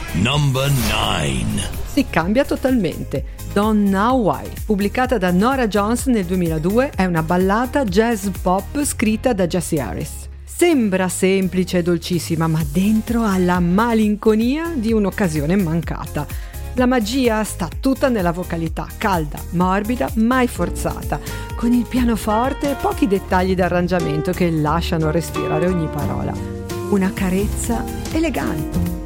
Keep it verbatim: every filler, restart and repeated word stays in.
Number nine. Si cambia totalmente. Don't Know Why, pubblicata da Norah Jones nel duemiladue, è una ballata jazz pop scritta da Jesse Harris. Sembra semplice e dolcissima, ma dentro ha la malinconia di un'occasione mancata. La magia sta tutta nella vocalità, calda, morbida, mai forzata, con il pianoforte e pochi dettagli d'arrangiamento che lasciano respirare ogni parola. Una carezza elegante.